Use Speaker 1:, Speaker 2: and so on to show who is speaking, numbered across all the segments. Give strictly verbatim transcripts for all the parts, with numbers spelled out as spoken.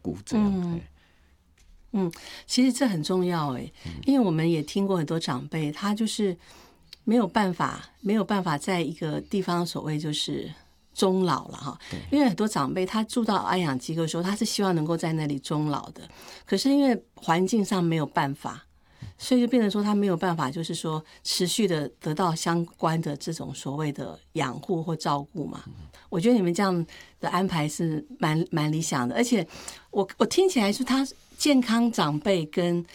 Speaker 1: 顾这样。嗯
Speaker 2: 嗯，其实这很重要哎，因为我们也听过很多长辈，他就是没有办法，没有办法在一个地方所谓就是终老了哈。因为很多长辈他住到安养机构的时候，他是希望能够在那里终老的，可是因为环境上没有办法，所以就变成说他没有办法，就是说持续的得到相关的这种所谓的养护或照顾嘛。我觉得你们这样的安排是蛮蛮理想的，而且我我听起来是他健康长辈跟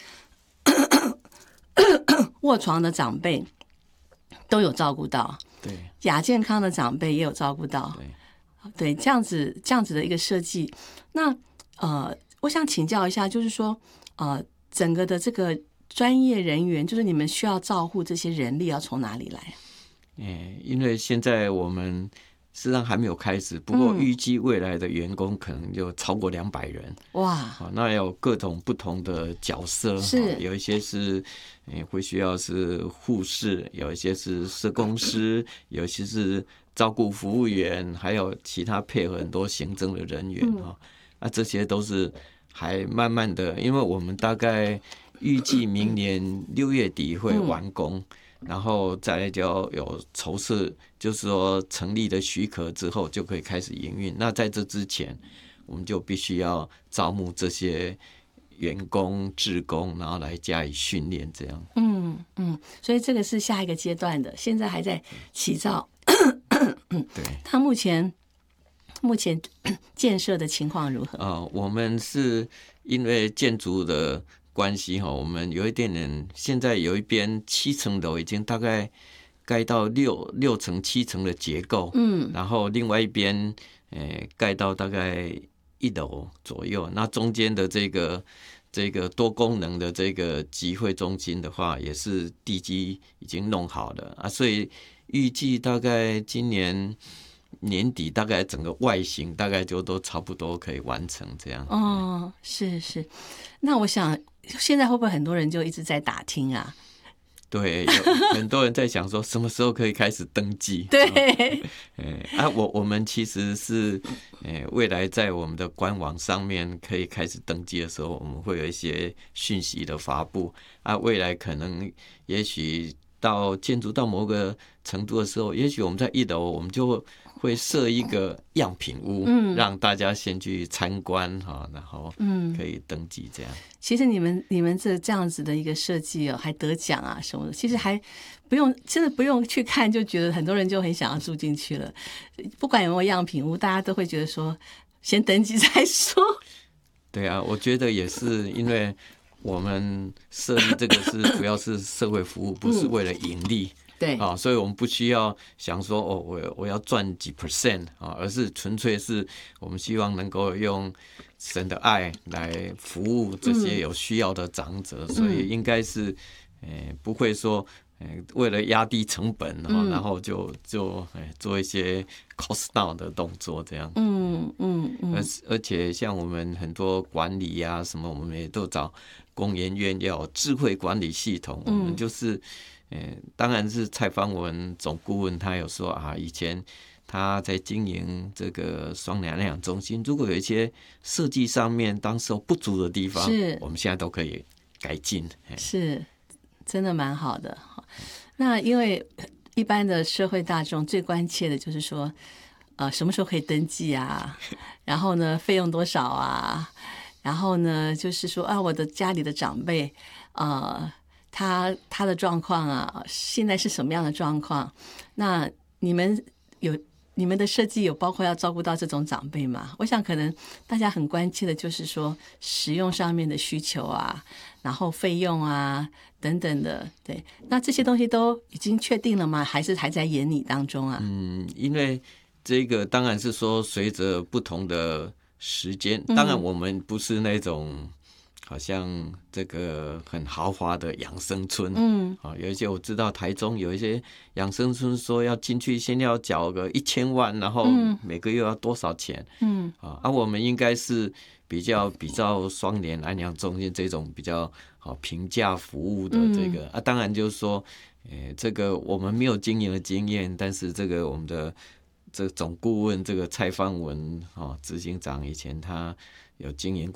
Speaker 2: 卧床的长辈都有照顾到，
Speaker 1: 对，
Speaker 2: 亚健康的长辈也有照顾到，对，对，这样子这样子的一个设计。那呃，我想请教一下，就是说呃，整个的这个专业人员，就是你们需要照顾这些人力要从哪里来啊？
Speaker 1: 欸、因为现在我们实际上还没有开始，不过预计未来的员工可能就超过两百人。
Speaker 2: 哇、
Speaker 1: 嗯，那有各种不同的角色，
Speaker 2: 是
Speaker 1: 有一些是、欸、会需要是护士，有一些是社工师，有一些是照顾服务员，还有其他配合很多行政的人员。嗯，啊，这些都是还慢慢的，因为我们大概预计明年六月底会完工。嗯，然后再来就要有筹设，就是说成立的许可之后就可以开始营运。那在这之前，我们就必须要招募这些员工、志工，然后来加以训练，这样。
Speaker 2: 嗯嗯，所以这个是下一个阶段的，现在还在起造。
Speaker 1: 对，
Speaker 2: 它目前目前建设的情况如何？
Speaker 1: 呃，我们是因为建筑的关系，我们有一点点，现在有一边七层楼已经大概盖到六六层七层的结构，嗯，然后另外一边呃盖到大概一楼左右，那中间的这个这个多功能的这个集会中心的话，也是地基已经弄好了啊，所以预计大概今年年底大概整个外形大概就都差不多可以完成这样。
Speaker 2: 哦，是是，那我想现在会不会很多人就一直在打听啊？
Speaker 1: 对，有很多人在想说什么时候可以开始登记。
Speaker 2: 对，
Speaker 1: 嗯，啊，我我们其实是，呃，未来在我们的官网上面可以开始登记的时候，我们会有一些讯息的发布啊。未来可能也许到建筑到某个程度的时候，也许我们在一楼我们就会设一个样品屋，嗯，让大家先去参观哈，然后可以登记这样。嗯，
Speaker 2: 其实你们你们这这样子的一个设计哦，还得奖啊什么的，其实还不用，真的不用去看，就觉得很多人就很想要住进去了。不管有没有样品屋，大家都会觉得说先登记再说。
Speaker 1: 对啊，我觉得也是，因为我们设立这个是主要是社会服务，不是为了盈利。嗯，
Speaker 2: 对
Speaker 1: 啊，所以我们不需要想说哦，我我要赚几 percent 啊，而是纯粹是我们希望能够用神的爱来服务这些有需要的长者，嗯，所以应该是，呃，不会说，呃，为了压低成本，嗯，然后就就，呃，做一些 cost down 的动作这样。嗯嗯嗯。而而且像我们很多管理啊什么，我们也都找工研院要有智慧管理系统，我们就是。呃，当然是蔡芳文总顾问，他有说啊，以前他在经营这个双疗安养中心，如果有一些设计上面当时候不足的地方，是我们现在都可以改进。
Speaker 2: 是，真的蛮好的。那因为一般的社会大众最关切的就是说，呃，什么时候可以登记啊？然后呢，费用多少啊？然后呢，就是说啊，我的家里的长辈，呃。他他的状况啊，现在是什么样的状况？那你们有你们的设计有包括要照顾到这种长辈吗？我想可能大家很关切的就是说使用上面的需求啊，然后费用啊等等的。对，那这些东西都已经确定了吗？还是还在研拟当中啊？
Speaker 1: 嗯，因为这个当然是说随着不同的时间，当然我们不是那种。好像这个很豪华的养生村，嗯，啊，有一些我知道台中有一些养生村说要进去先要缴个一千万，然后每个月要多少钱，嗯，啊，啊我们应该是比较比较双联安养中心这种比较好平价服务的这个、嗯、啊，当然就是说，呃，这个我们没有经营的经验，但是这个我们的这个总顾问这个蔡芳文啊执行长以前他有经营过。